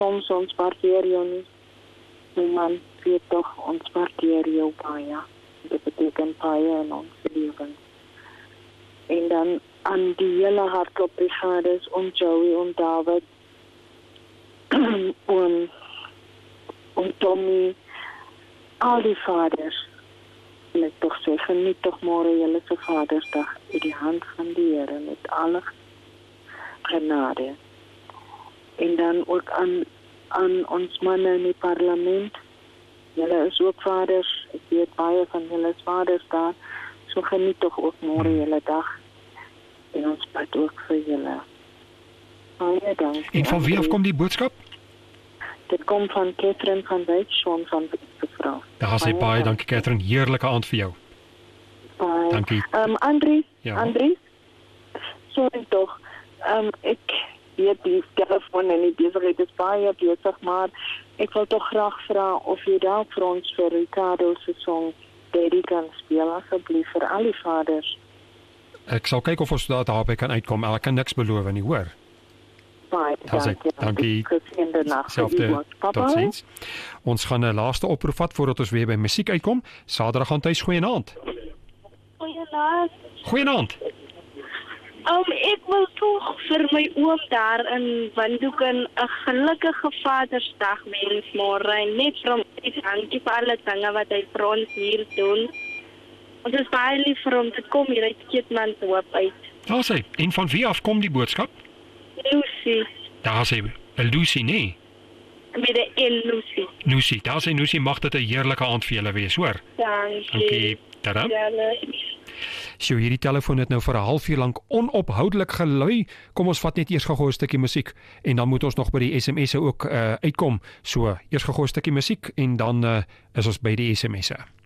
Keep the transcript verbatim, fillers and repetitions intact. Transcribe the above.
soms ons waardeer jou nie. Maar man weet toch, ons waardeer jou baie. Dit beteken baie in ons lewens. En dan aan die hele hardloopbrigades, om Joey, om David, om, om Tommy, al die vaders, wil ek toch sê, geniet toch môre julle se Vadersdag uit die hand van die Here met alle genade. En dan ook aan, aan ons manne in die parlement. Julle is ook vaders, ek weet baie van julle is vaders daar, so geniet toch ook môre julle dag. En ons bid ook vir julle. Baie dankie. En van wie af kom die boodskap? Dit kom van Catherine van Wyk, Sean van Wyk, vrou. Daar sê baie dankie Catherine, heerlike aand vir jou. Baie. Dankie. Um, Andries, Ja. Andries, sorry toch, um, ek weet die telefoon en die besigheid is baie besig, maar ek wil toch graag vra of jy dalk vir ons vir Ricardo se song Daddy kan speel, asseblief vir al die vaders. Ek sal kyk of ons daar daarby kan uitkom, maar ek kan niks beloof nie, hoor. Baie Daar sê, dankie. dankie. Geseënde nag vir u Selfde, ook. Papa? tot ziens. Ons gaan 'n laaste oproep vat voordat ons weer by musiek uitkom. Saterdag aan tuis, goeienaand. Goeienaand. Goeienaand. Um, ek wil toch vir my oom daar in Windhoeken 'n gelukkige Vadersdag wens môre en net vir hom dankie vir alle dinge wat hy vir ons hier doen. Ons is baie lief vir hom, dit kom hier uit Keetman se hoop uit. Daar sê, en van wie af kom die boodskap? Lucy, Daar sê, Lucy, nee. met die L Lucy. Lucy, daar sê Lucy, mag dit 'n heerlike aand vir julle wees, hoor. Dankie. Dankie. Tada. Julle. So hierdie telefoon het nou vir 'n halfuur lank onophoudelik gelui. Kom ons vat net eers gou 'n stukkie musiek en dan moet ons nog by die S M S'e ook uh, uitkom. So, eers gou 'n stukkie musiek en dan uh, is ons by die S M S'e.